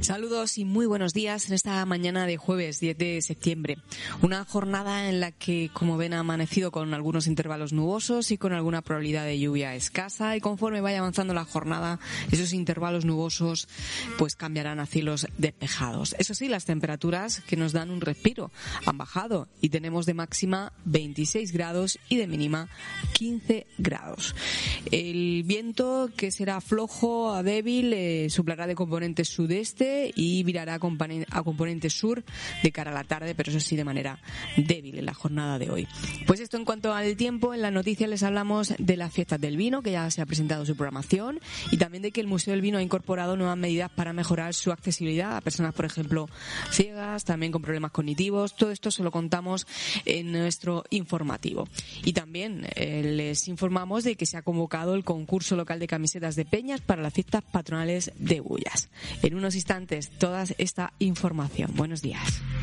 Saludos y muy buenos días en esta mañana de jueves 10 de septiembre. Una jornada en la que, como ven, ha amanecido con algunos intervalos nubosos y con alguna probabilidad de lluvia escasa, y conforme vaya avanzando la jornada, esos intervalos nubosos pues cambiarán a cielos despejados. Eso sí, las temperaturas que nos dan un respiro han bajado y tenemos de máxima 26 grados y de mínima 15 grados. El viento, que será flojo a débil, soplará de componente sudeste y virará a componente sur de cara a la tarde, pero eso sí de manera débil en la jornada de hoy. Pues esto en cuanto al tiempo. En la noticia les hablamos de las fiestas del vino, que ya se ha presentado su programación, y también de que el Museo del Vino ha incorporado nuevas medidas para mejorar su accesibilidad a personas, por ejemplo, ciegas, también con problemas cognitivos. Todo esto se lo contamos en nuestro informativo. Y también les informamos de que se ha convocado el concurso local de camisetas de Peñas para las fiestas patronales de Bullas. En unos instantes, toda esta información. Buenos días.